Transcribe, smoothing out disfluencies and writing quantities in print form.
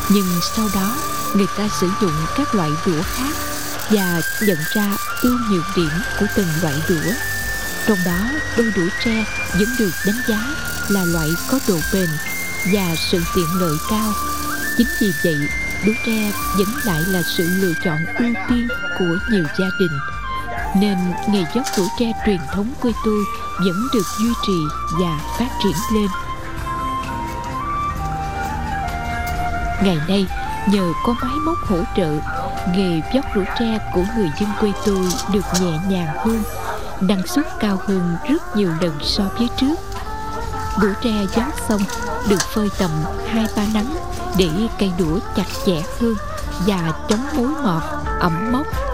Nhưng sau đó người ta sử dụng các loại đũa khác và nhận ra ưu nhược điểm của từng loại đũa. Trong đó đôi đũa tre vẫn được đánh giá là loại có độ bền và sự tiện lợi cao. Chính vì vậy, đũa tre vẫn lại là sự lựa chọn ưu tiên của nhiều gia đình. Nên nghề vót đũa tre truyền thống quê tôi vẫn được duy trì và phát triển lên. Ngày nay, nhờ có máy móc hỗ trợ, nghề vót đũa tre của người dân quê tôi được nhẹ nhàng hơn, năng suất cao hơn rất nhiều lần so với trước. Đũa tre vót xong được phơi tầm 2-3 nắng để cây đũa chặt chẽ hơn và chống mối mọt, ẩm mốc.